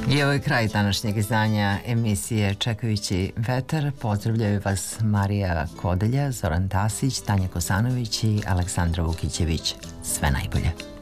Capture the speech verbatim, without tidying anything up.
I ovo je kraj današnjeg izdanja emisije Čekajući vetar. Pozdravljaju vas Marija Kodelja, Zoran Tasić, Tanja Kosanović i Aleksandra Vukićević. Sve najbolje.